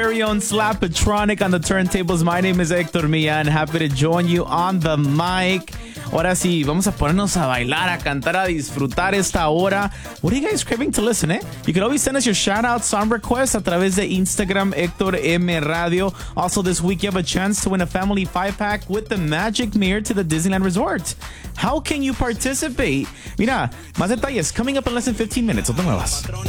Very own Slapatronic on the turntables. My name is Hector Millan. Happy to join you on the mic. Ahora sí, vamos a ponernos a bailar, a cantar, a disfrutar esta hora. What are you guys craving to listen, eh? You can always send us your shout-out song requests a través de Instagram, Hector M Radio. Also, this week, you have a chance to win a family 5-pack with the Magic Mirror to the Disneyland Resort. How can you participate? Mira, más detalles coming up in less than 15 minutes. No te muevas.